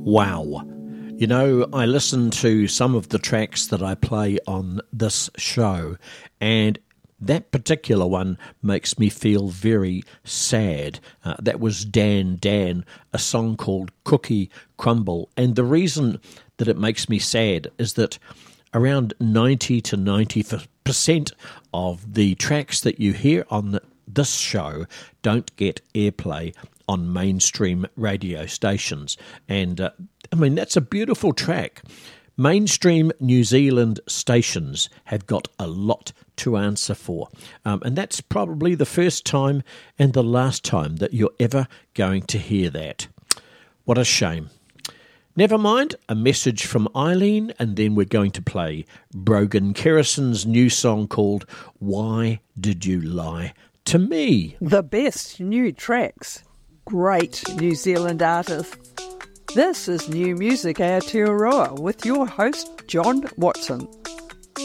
Wow. You know, I listen to some of the tracks that I play on this show, and that particular one makes me feel very sad. That was Dan, a song called Cookie Crumble. And the reason that it makes me sad is that around 90 to 90% of the tracks that you hear on this show don't get airplay on mainstream radio stations. And, that's a beautiful track. Mainstream New Zealand stations have got a lot to answer for. And that's probably the first time and the last time that you're ever going to hear that. What a shame. Never mind, a message from Eileen, and then we're going to play Brogan Kerrison's new song called Why Did You Lie to Me? The best new tracks. Great New Zealand artists. This is New Music Aotearoa with your host, John Watson.